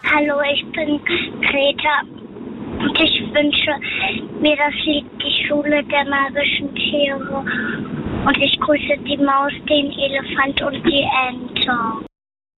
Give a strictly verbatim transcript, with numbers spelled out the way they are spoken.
Hallo, ich bin Greta und ich wünsche mir das Lied Die Schule der magischen Tiere und ich grüße die Maus, den Elefant und die Ente.